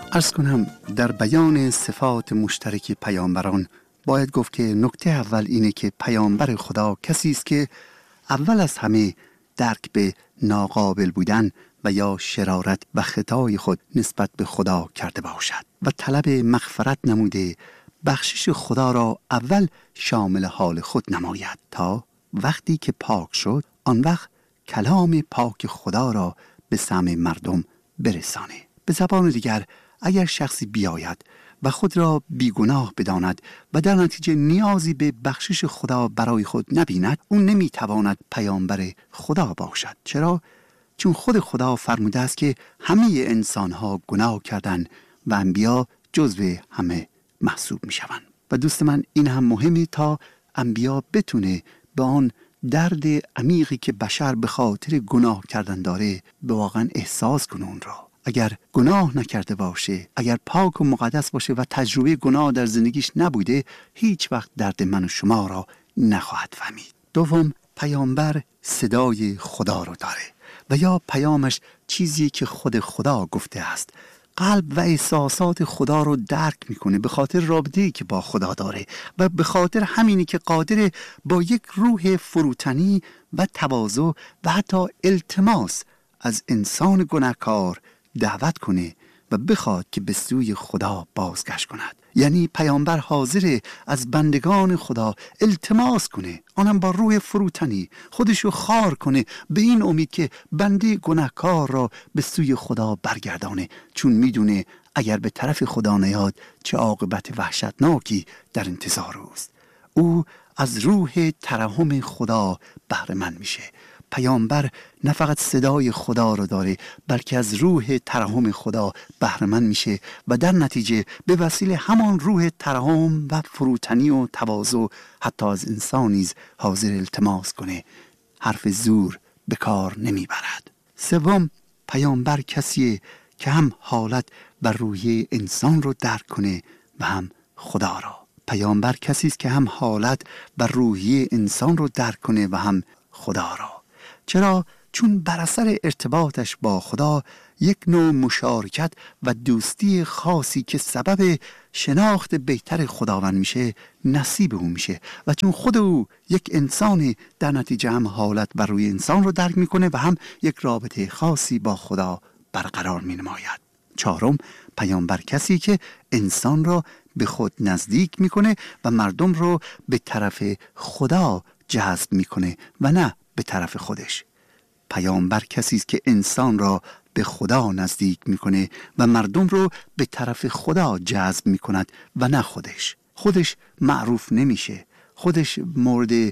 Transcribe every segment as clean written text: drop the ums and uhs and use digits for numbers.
عرض کنم در بیان صفات مشترک پیامبران باید گفت که نکته اول اینه که پیامبر خدا کسی است که اول از همه درک به ناقابل بودن و یا شرارت و خطای خود نسبت به خدا کرده باشد و طلب مغفرت نموده بخشش خدا را اول شامل حال خود نماید تا وقتی که پاک شد آن وقت کلام پاک خدا را به سمع مردم برسانه. به زبان دیگر اگر شخصی بیاید و خود را بیگناه بداند و در نتیجه نیازی به بخشش خدا برای خود نبیند، اون نمیتواند پیامبر خدا باشد. چرا؟ چون خود خدا فرموده است که همه انسانها گناه کردند و انبیا جزو همه محسوب میشوند. و دوست من این هم مهمه تا انبیا بتونه به آن درد عمیقی که بشر به خاطر گناه کردن داره به واقعا احساس کنه اون را. اگر گناه نکرده باشه، اگر پاک و مقدس باشه و تجربه گناه در زندگیش نبوده، هیچ وقت درد من و شما را نخواهد فهمید. دوم، پیامبر صدای خدا رو داره و یا پیامش چیزی که خود خدا گفته است. قلب و احساسات خدا رو درک میکنه به خاطر رابطه‌ای که با خدا داره و به خاطر همینی که قادر با یک روح فروتنی و تواضع و حتی التماس از انسان گناهکار دعوت کنه و بخواد که به سوی خدا بازگشت کند. یعنی پیامبر حاضره از بندگان خدا التماس کنه، آنم با روح فروتنی خودشو خار کنه به این امید که بنده گناهکار را به سوی خدا برگردانه، چون میدونه اگر به طرف خدا نیاد چه عاقبت وحشتناکی در انتظار اوست. او از روح ترحم خدا بهره مند میشه. پیامبر نه فقط صدای خدا رو داره بلکه از روح ترحم خدا بهره مند میشه و در نتیجه به وسیله همان روح ترحم و فروتنی و تواضع حتی از انسان نیز حاضر التماس کنه، حرف زور به کار نمیبرد. سوم، پیامبر کسیه که هم حالت و روحیه انسان رو درک کنه و هم خدا را. پیامبر کسی است که هم حالت و روحیه انسان رو درک کنه و هم خدا را. چرا؟ چون بر اثر ارتباطش با خدا یک نوع مشارکت و دوستی خاصی که سبب شناخت بهتر خداوند میشه نصیب او میشه و چون خود او یک انسان در نتیجه هم حالت و روی انسان رو درک میکنه و هم یک رابطه خاصی با خدا برقرار مینماید. چهارم، پیامبر کسی که انسان را به خود نزدیک میکنه و مردم رو به طرف خدا جذب میکنه و نه به طرف خودش. پیامبر کسی است که انسان را به خدا نزدیک میکنه و مردم رو به طرف خدا جذب میکند و نه خودش. خودش معروف نمیشه، خودش مورد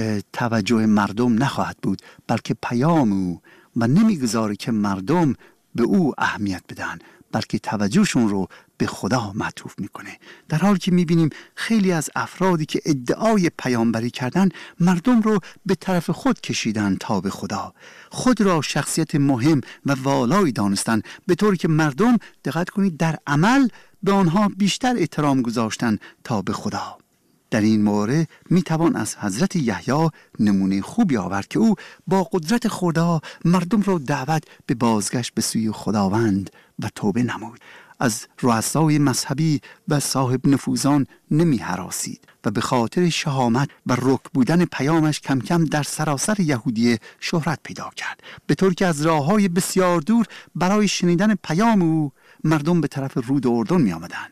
توجه مردم نخواهد بود، بلکه پیام او و نمیگذاره که مردم به او اهمیت بدن، بلکه توجهشون رو به خدا معطوف میکنه. در حالی که میبینیم خیلی از افرادی که ادعای پیامبری کردن مردم رو به طرف خود کشیدن تا به خدا، خود را شخصیت مهم و والایی دانستن، به طوری که مردم دقت کنید در عمل به آنها بیشتر احترام گذاشتن تا به خدا. در این مورد میتوان از حضرت یحیی نمونه خوبی آورد که او با قدرت خدا مردم را دعوت به بازگشت به سوی خداوند و توبه نمود. از رؤسای مذهبی و صاحب نفوذان نمی هراسید و به خاطر شهامت و رک بودن پیامش کم کم در سراسر یهودیه شهرت پیدا کرد، به طور که از راههای بسیار دور برای شنیدن پیام او مردم به طرف رود اردن می آمدن.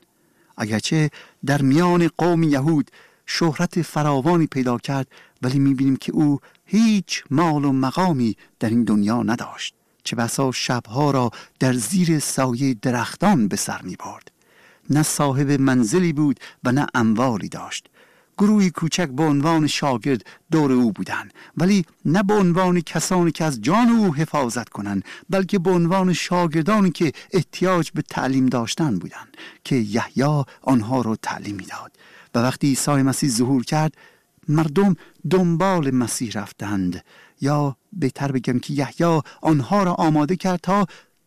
اگرچه در میان قوم یهود شهرت فراوانی پیدا کرد، ولی می بینیم که او هیچ مال و مقامی در این دنیا نداشت، چه بسا شبها را در زیر سایه درختان به سر می برد. نه صاحب منزلی بود و نه اموالی داشت. گروهی کوچک به عنوان شاگرد دور او بودند، ولی نه به عنوان کسانی که از جان او حفاظت کنند، بلکه به عنوان شاگردانی که احتیاج به تعلیم داشتن بودند که یحیی آنها را تعلیم میداد. و وقتی عیسی مسیح ظهور کرد مردم دنبال مسیح رفتند، یا بهتر بگم که یحیی آنها را آماده کرد تا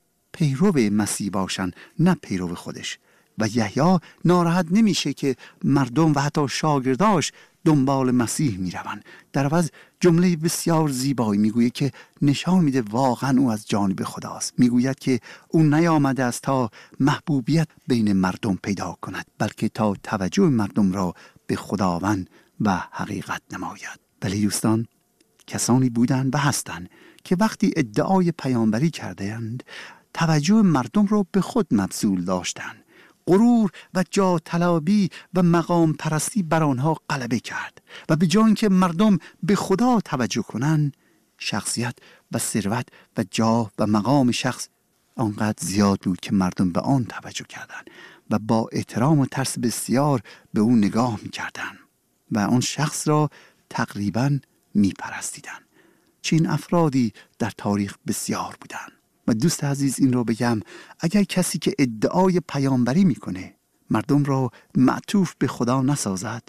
پیرو مسیح باشند نه پیرو خودش. و یحیی ناراحت نمیشه که مردم و حتی شاگرداش دنبال مسیح میروند. در عوض جمله بسیار زیبایی میگوید که نشان میده واقعا او از جانب خداست. میگوید که او نیامده است تا محبوبیت بین مردم پیدا کند، بلکه تا توجه مردم را به خداوند و حقیقت نماید. ولی دوستان، کسانی بودند و هستند که وقتی ادعای پیامبری کردند توجه مردم را به خود مبذول داشتند. غرور و جاه طلبی و مقام پرستی بر آنها غلبه کرد و به جای اینکه مردم به خدا توجه کنند، شخصیت و ثروت و جاه و مقام شخص آنقدر زیاد بود که مردم به آن توجه کردند و با احترام و ترس بسیار به او نگاه می‌کردند و آن شخص را تقریباً می‌پرستیدند. چین افرادی در تاریخ بسیار بودند. و دوست عزیز این رو بگم، اگر کسی که ادعای پیامبری میکنه مردم را معطوف به خدا نسازد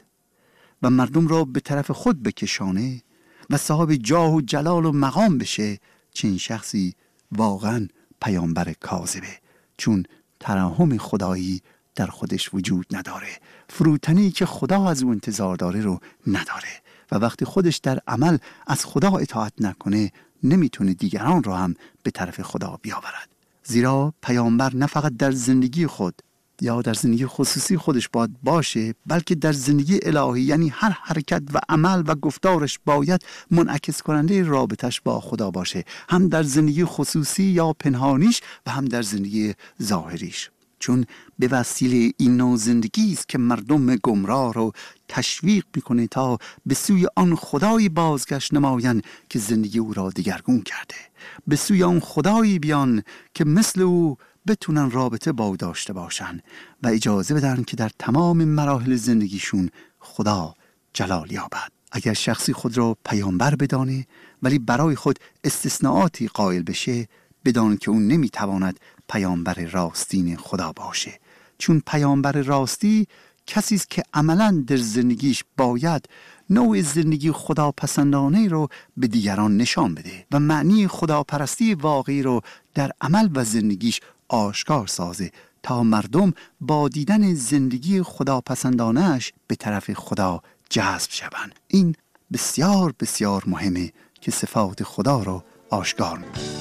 و مردم را به طرف خود بکشانه و صاحب جاه و جلال و مقام بشه، چنین شخصی واقعا پیامبر کاذبه، چون ترحم خدایی در خودش وجود نداره، فروتنی که خدا از او انتظار داره رو نداره و وقتی خودش در عمل از خدا اطاعت نکنه نمیتونه دیگران را هم به طرف خدا بیاورد. زیرا پیامبر نه فقط در زندگی خود یا در زندگی خصوصی خودش باید باشه، بلکه در زندگی الهی، یعنی هر حرکت و عمل و گفتارش باید منعکس کننده رابطش با خدا باشه، هم در زندگی خصوصی یا پنهانیش و هم در زندگی ظاهریش. چون به وسیله این نوع زندگی است که مردم گمراه رو تشویق میکنه تا به سوی آن خدای بازگشت نمایند که زندگی او را دگرگون کرده، به سوی آن خدایی بیان که مثل او بتونن رابطه با او داشته باشن و اجازه بدن که در تمام مراحل زندگیشون خدا جلال یابد. اگر شخصی خود را پیامبر بدانه ولی برای خود استثناءاتی قائل بشه، بدان که اون نمیتواند پیامبر راستین خدا باشه، چون پیامبر راستی کسی است که عملاً در زندگیش باید نوع زندگی خداپسندانه رو به دیگران نشان بده و معنی خداپرستی واقعی رو در عمل و زندگیش آشکار سازه تا مردم با دیدن زندگی خداپسندانه‌اش به طرف خدا جذب شوند. این بسیار بسیار مهمه که صفات خدا رو آشکار می‌کنه.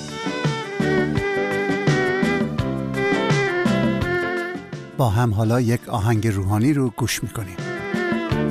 با هم حالا یک آهنگ روحانی رو گوش می‌کنیم.